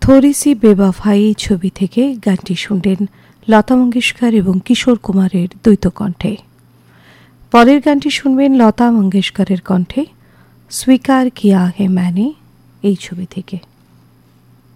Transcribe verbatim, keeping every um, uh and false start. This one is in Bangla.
থোড়ি সি বেওয়াফাই ছবি থেকে গানটি শুনলেন লতা মঙ্গেশকর এবং কিশোর কুমারের দ্বৈত কণ্ঠে। পরের গানটি শুনবেন লতা মঙ্গেশকরের কণ্ঠে স্বীকার কিয়া হে ম্যানে এই ছবি থেকে।